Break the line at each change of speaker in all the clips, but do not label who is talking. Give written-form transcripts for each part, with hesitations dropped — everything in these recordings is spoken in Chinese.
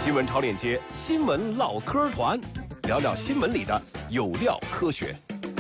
新闻超链接新闻唠嗑团，聊聊新闻里的有料科学。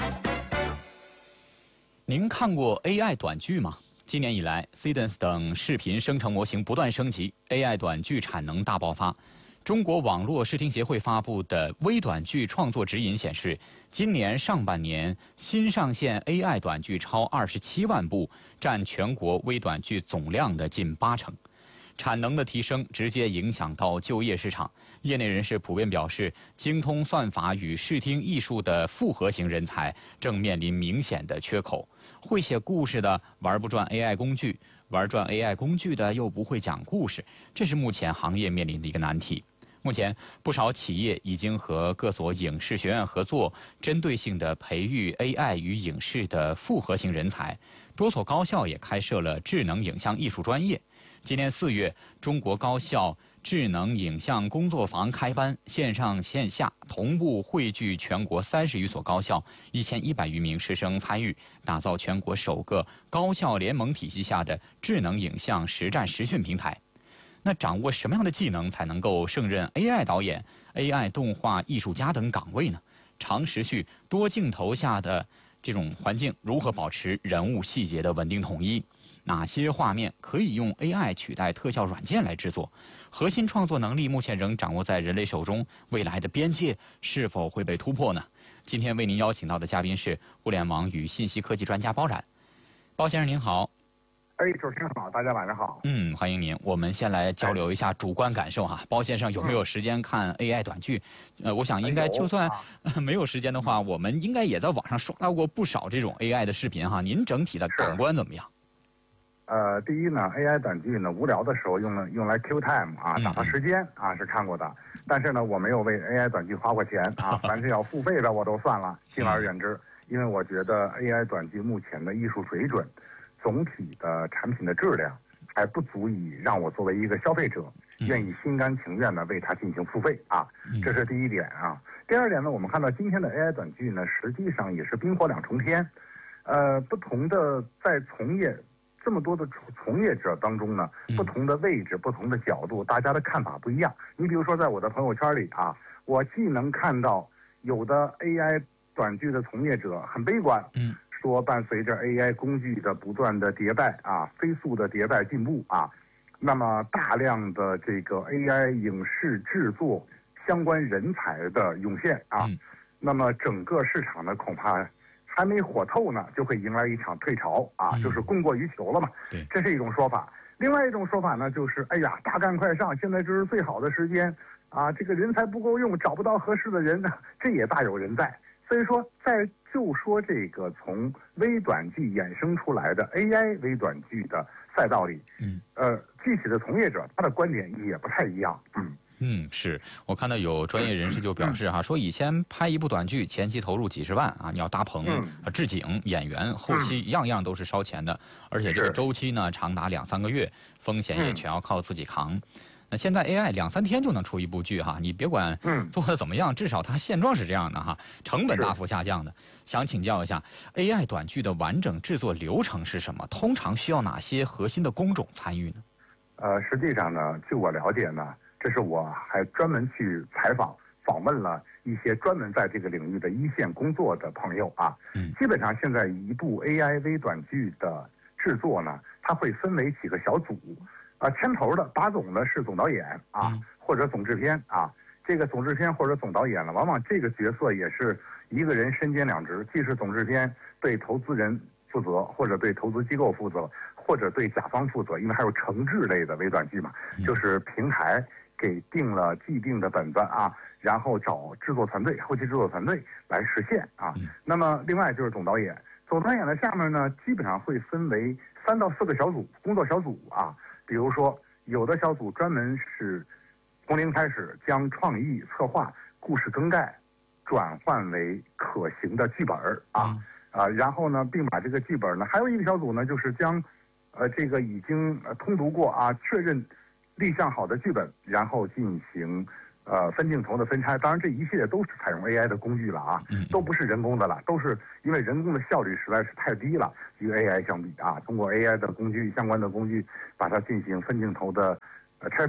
您看过 AI 短剧吗？今年以来 Cadence 等视频生成模型不断升级， AI 短剧产能大爆发。中国网络视听协会发布的微短剧创作指引显示，今年上半年新上线 AI 短剧超27万部，占全国微短剧总量的近80%。产能的提升直接影响到就业市场，业内人士普遍表示，精通算法与视听艺术的复合型人才正面临明显的缺口。会写故事的玩不转 AI 工具，玩转 AI 工具的又不会讲故事，这是目前行业面临的一个难题。目前，不少企业已经和各所影视学院合作，针对性地培育 AI 与影视的复合型人才。多所高校也开设了智能影像艺术专业。今年4月，中国高校智能影像工作坊开班，线上线下同步汇聚全国30余所高校，1100余名师生参与，打造全国首个高校联盟体系下的智能影像实战实训平台。那掌握什么样的技能才能够胜任 AI 导演、AI 动画艺术家等岗位呢？长时序多镜头下的这种环境如何保持人物细节的稳定统一？哪些画面可以用 AI 取代特效软件来制作？核心创作能力目前仍掌握在人类手中，未来的边界是否会被突破呢？今天为您邀请到的嘉宾是互联网与信息科技专家包冉。包先生您好。
主持人好，大家晚上好。
欢迎您。我们先来交流一下主观感受哈。包先生有没有时间看 AI 短剧？我想应该就算没有时间的话，我们应该也在网上刷到过不少这种 AI 的视频哈。您整体的感官怎么样？
第一呢 ，AI 短剧呢，无聊的时候用来 Q time 啊，打发时间啊，是看过的。但是呢，我没有为 AI 短剧花过钱啊，凡是要付费的我都算了，敬而远之。因为我觉得 AI 短剧目前的艺术水准，总体的产品的质量还不足以让我作为一个消费者愿意心甘情愿的为它进行付费啊，这是第一点啊。第二点呢，我们看到今天的 AI 短剧呢，实际上也是冰火两重天，不同的在这么多的从业者当中呢，不同的位置、不同的角度，大家的看法不一样。你比如说，在我的朋友圈里啊，我既能看到有的 AI 短剧的从业者很悲观，说伴随着 AI 工具的不断的迭代啊，飞速的迭代进步啊，那么大量的这个 AI 影视制作相关人才的涌现啊，那么整个市场呢恐怕还没火透呢，就会迎来一场退潮啊，就是供过于求了嘛。这是一种说法。另外一种说法呢，就是哎呀，大干快上，现在这是最好的时间啊，这个人才不够用，找不到合适的人呢，这也大有人在。所以说，就说这个从微短剧衍生出来的 AI 微短剧的赛道里，具体的从业者他的观点也不太一样。
是我看到有专业人士就表示哈，说以前拍一部短剧前期投入几十万啊，你要搭棚、置景、演员，后期样样都是烧钱的，而且这个周期呢长达2-3个月，风险也全要靠自己扛。那现在 AI 2-3天就能出一部剧哈，你别管做的怎么样，至少它现状是这样的哈，成本大幅下降的。想请教一下 ，AI 短剧的完整制作流程是什么？通常需要哪些核心的工种参与呢？
实际上呢，据我了解呢，这是我还专门去访问了一些专门在这个领域的一线工作的朋友啊。基本上现在一部 AI 微短剧的制作呢，它会分为几个小组。牵头的把总的是总导演啊，或者总制片啊。这个总制片或者总导演呢，往往这个角色也是一个人身兼两职，既是总制片对投资人负责，或者对投资机构负责，或者对甲方负责，因为还有承制类的微短剧嘛，就是平台给定了既定的本子啊，然后找制作团队、后期制作团队来实现啊。那么另外就是总导演，总导演的下面呢，基本上会分为3到4个小组工作小组啊。比如说，有的小组专门是从零开始将创意策划、故事更改转换为可行的剧本然后呢，并把这个剧本呢，还有一个小组呢，就是将这个已经通读过啊，确认立项好的剧本，然后进行分镜头的分拆。当然，这一系列都是采用 AI 的工具了啊，都不是人工的了，都是因为人工的效率实在是太低了，与 AI 相比啊，通过 AI 的工具相关的工具，把它进行分镜头的拆分，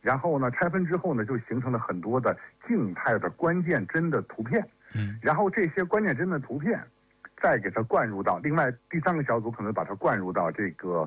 然后呢拆分之后呢就形成了很多的静态的关键帧的图片，然后这些关键帧的图片再给它灌入到另外第3个小组可能把它灌入到这个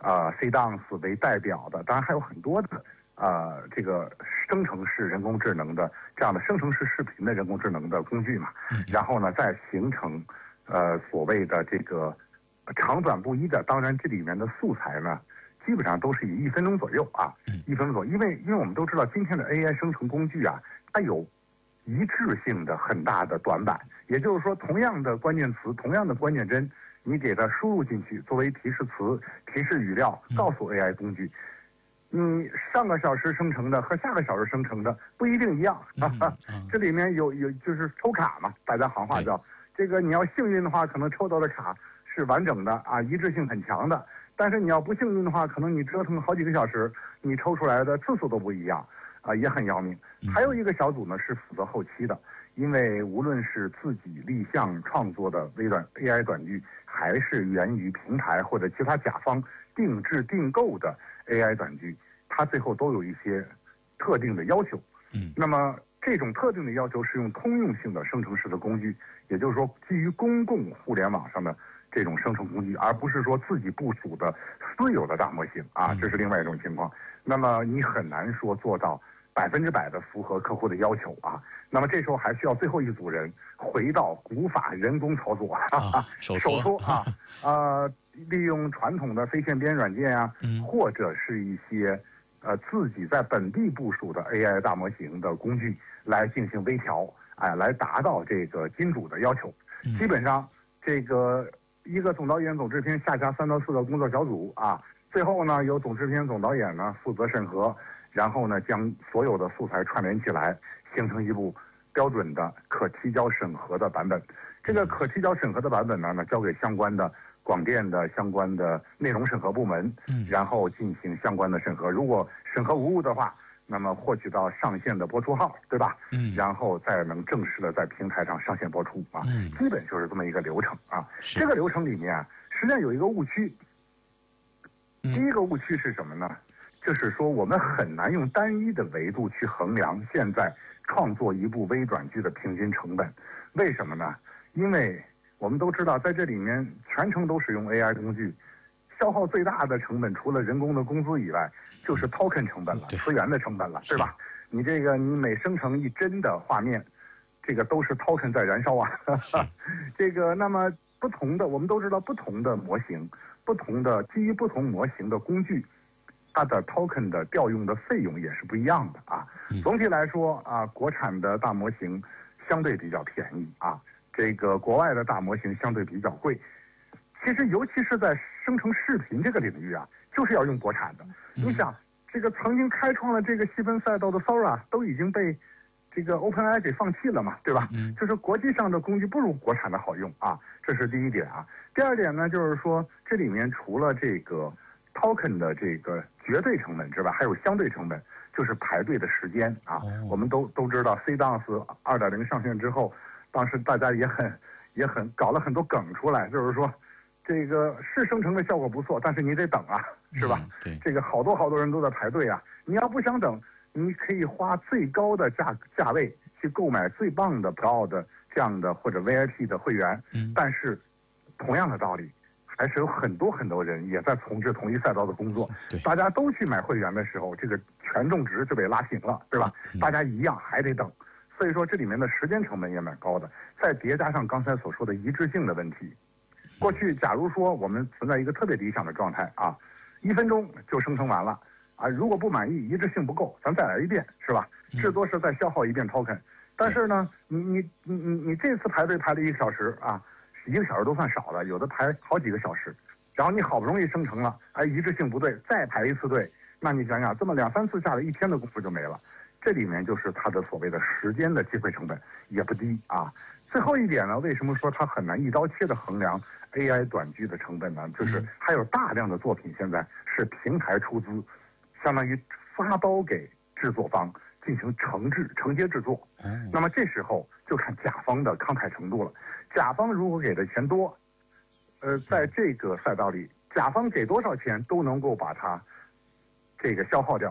CDance 为代表的，当然还有很多的这个生成式人工智能的这样的生成式视频的人工智能的工具嘛，然后呢再形成所谓的这个长短不一的，当然这里面的素材呢基本上都是以1分钟左右啊，1分钟左右，因为我们都知道今天的 AI 生成工具啊，它有一致性的很大的短板，也就是说同样的关键词，同样的关键帧，你给它输入进去作为提示词、提示语料，告诉 AI 工具，你上个小时生成的和下个小时生成的不一定一样，这里面有就是抽卡嘛，大家行话叫这个，你要幸运的话，可能抽到的卡是完整的啊，一致性很强的。但是你要不幸运的话，可能你折腾好几个小时，你抽出来的次数都不一样，也很要命。还有一个小组呢是负责后期的，因为无论是自己立项创作的微短 AI 短剧，还是源于平台或者其他甲方定制订购的 AI 短剧，它最后都有一些特定的要求。那么这种特定的要求是用通用性的生成式的工具，也就是说基于公共互联网上的这种生成工具，而不是说自己部署的私有的大模型啊，这是另外一种情况。那么你很难说做到100%的符合客户的要求啊。那么这时候还需要最后一组人回到古法人工操作，
手
搓啊，利用传统的非线编软件啊，或者是一些自己在本地部署的 AI 大模型的工具来进行微调，来达到这个金主的要求。基本上这个一个总导演、总制片下辖3到4个工作小组啊，最后呢由总制片、总导演呢负责审核，然后呢将所有的素材串联起来，形成一部标准的可提交审核的版本。这个可提交审核的版本呢交给相关的广电的相关的内容审核部门，然后进行相关的审核。如果审核无误的话，那么获取到上线的播出号，对吧？然后再能正式的在平台上上线播出啊。基本就是这么一个流程啊。这个流程里面实际上有一个误区。第一个误区是什么呢？就是说我们很难用单一的维度去衡量现在创作一部微短剧的平均成本。为什么呢？因为我们都知道，在这里面全程都使用 AI 工具，消耗最大的成本除了人工的工资以外，就是 token 成本了，词源的成本了，对吧？你这个你每生成1帧的画面，这个都是 token 在燃烧啊。这个那么不同的，我们都知道不同的模型，不同的基于不同模型的工具，它的 token 的调用的费用也是不一样的啊。总体来说啊，国产的大模型相对比较便宜啊，这个国外的大模型相对比较贵。其实尤其是在生成视频这个领域啊，就是要用国产的。你想，这个曾经开创了这个细分赛道的 Sora 都已经被这个 OpenAI 给放弃了嘛，对吧？就是国际上的工具不如国产的好用啊，这是第一点啊。第二点呢，就是说这里面除了这个 token 的这个绝对成本之外，还有相对成本，就是排队的时间啊。我们都知道 CDance 2.0 上线之后，当时大家也很搞了很多梗出来，就是说这个是生成的效果不错，但是你得等啊，是吧？
对，
这个好多人都在排队啊。你要不想等，你可以花最高的价位去购买最棒的 Pro 的这样的或者 VIP 的会员。但是同样的道理，还是有很多人也在从事同一赛道的工作。大家都去买会员的时候，这个权重值就被拉平了，对吧？大家一样还得等。所以说这里面的时间成本也蛮高的，再叠加上刚才所说的一致性的问题。过去假如说我们存在一个特别理想的状态啊，1分钟就生成完了啊，如果不满意，一致性不够，咱再来一遍，是吧？至多是再消耗一遍 token。但是呢，你这次排队排了1个小时啊，1个小时都算少的，有的排好几个小时，然后你好不容易生成了，一致性不对，再排一次队，那你想想，这么2、3次下来，1天的功夫就没了。这里面就是它的所谓的时间的机会成本也不低啊。最后一点呢，为什么说它很难一刀切的衡量 AI 短剧的成本呢？就是还有大量的作品现在是平台出资，相当于发包给制作方进行承接制作。那么这时候就看甲方的慷慨程度了。甲方如果给的钱多，在这个赛道里，甲方给多少钱都能够把它这个消耗掉，